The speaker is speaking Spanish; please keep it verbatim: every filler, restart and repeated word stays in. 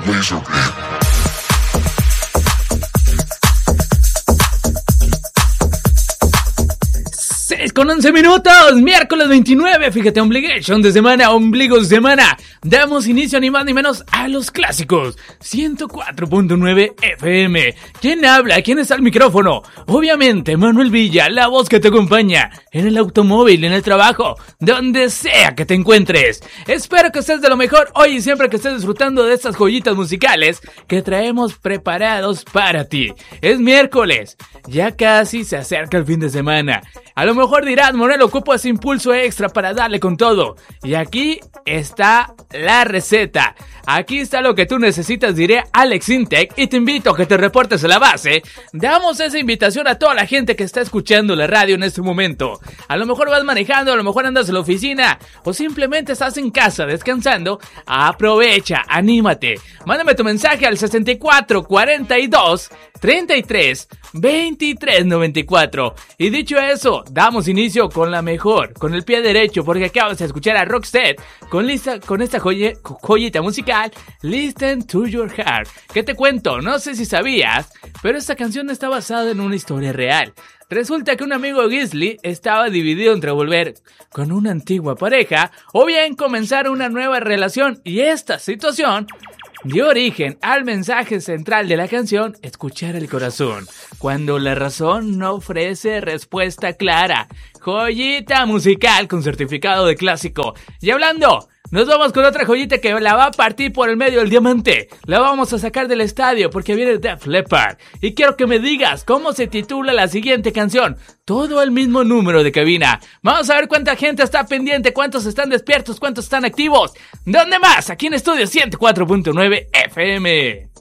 Laserbeam. seis con once minutos, miércoles veintinueve, fíjate, Obligation de semana, ombligo semana. Damos inicio ni más ni menos a los clásicos. ciento cuatro punto nueve F M. ¿Quién habla? ¿Quién está al micrófono? Obviamente, Manuel Villa, la voz que te acompaña en el automóvil, en el trabajo, donde sea que te encuentres. Espero que estés de lo mejor hoy y siempre que estés disfrutando de estas joyitas musicales que traemos preparados para ti. Es miércoles, ya casi se acerca el fin de semana. A lo mejor dirás, Morel, ocupo ese impulso extra para darle con todo. Y aquí está la receta. Aquí está lo que tú necesitas, diré Alex Intec, y te invito a que te reportes a la base. Damos esa invitación a toda la gente que está escuchando la radio en este momento. A lo mejor vas manejando, a lo mejor andas en la oficina, o simplemente estás en casa descansando. Aprovecha, anímate. Mándame tu mensaje al sesenta y cuatro, cuarenta y dos, treinta y tres, veintitrés, noventa y cuatro. Y dicho eso, damos inicio con la mejor, con el pie derecho, porque acabas de escuchar a Roxette con, lista, con esta joye, joyita musical, Listen to Your Heart. ¿Qué te cuento? No sé si sabías, pero esta canción está basada en una historia real. Resulta que un amigo Gisli estaba dividido entre volver con una antigua pareja o bien comenzar una nueva relación, y esta situación dio origen al mensaje central de la canción, escuchar el corazón, cuando la razón no ofrece respuesta clara. Joyita musical con certificado de clásico. Y hablando, nos vamos con otra joyita que la va a partir por el medio del diamante. La vamos a sacar del estadio porque viene Def Leppard. Y quiero que me digas cómo se titula la siguiente canción. Todo el mismo número de cabina. Vamos a ver cuánta gente está pendiente, cuántos están despiertos, cuántos están activos. ¿Dónde más? Aquí en Estudio ciento cuatro punto nueve F M.